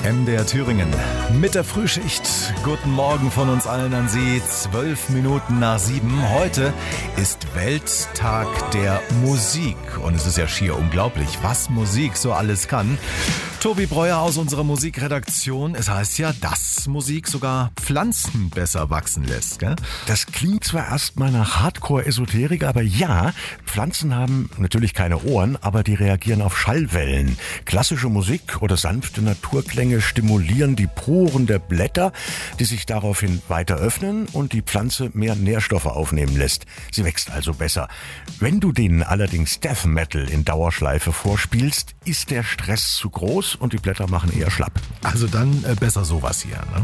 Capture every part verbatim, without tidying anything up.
M D R Thüringen mit der Frühschicht. Guten Morgen von uns allen an Sie. Zwölf Minuten nach sieben. Heute ist Welttag der Musik. Und es ist ja schier unglaublich, was Musik so alles kann. Tobi Breuer aus unserer Musikredaktion. Es heißt ja, dass Musik sogar Pflanzen besser wachsen lässt, gell? Das klingt zwar erstmal nach Hardcore-Esoterik, aber ja, Pflanzen haben natürlich keine Ohren, aber die reagieren auf Schallwellen. Klassische Musik oder sanfte Naturklänge stimulieren die Poren der Blätter, die sich daraufhin weiter öffnen und die Pflanze mehr Nährstoffe aufnehmen lässt. Sie wächst also besser. Wenn du denen allerdings Death Metal in Dauerschleife vorspielst, ist der Stress zu groß und die Blätter machen eher schlapp. Also dann äh, besser sowas hier, ne?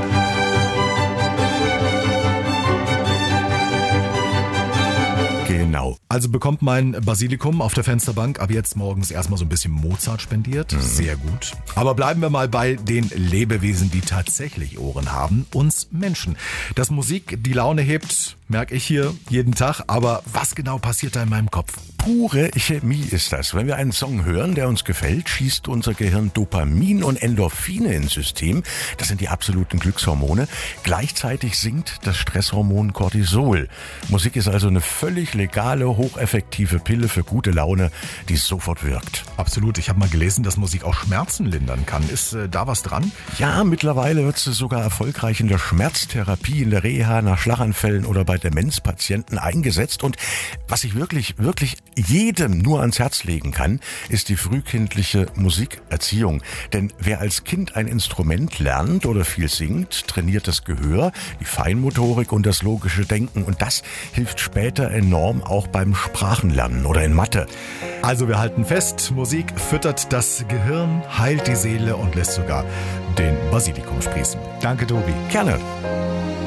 Genau. Also bekommt mein Basilikum auf der Fensterbank ab jetzt morgens erstmal so ein bisschen Mozart spendiert. Mhm. Sehr gut. Aber bleiben wir mal bei den Lebewesen, die tatsächlich Ohren haben, uns Menschen. Dass Musik die Laune hebt, merke ich hier jeden Tag. Aber was genau passiert da in meinem Kopf? Pure Chemie ist das. Wenn wir einen Song hören, der uns gefällt, schießt unser Gehirn Dopamin und Endorphine ins System. Das sind die absoluten Glückshormone. Gleichzeitig sinkt das Stresshormon Cortisol. Musik ist also eine völlig legale, hocheffektive Pille für gute Laune, die sofort wirkt. Absolut. Ich habe mal gelesen, dass Musik auch Schmerzen lindern kann. Ist äh, da was dran? Ja, mittlerweile wird sie sogar erfolgreich in der Schmerztherapie, in der Reha nach Schlaganfällen oder bei Demenzpatienten eingesetzt. Und was ich wirklich, wirklich jedem nur ans Herz legen kann, ist die frühkindliche Musikerziehung. Denn wer als Kind ein Instrument lernt oder viel singt, trainiert das Gehör, die Feinmotorik und das logische Denken. Und das hilft später enorm auch beim Sprachenlernen oder in Mathe. Also wir halten fest, Musik füttert das Gehirn, heilt die Seele und lässt sogar den Basilikum sprießen. Danke, Tobi. Gerne.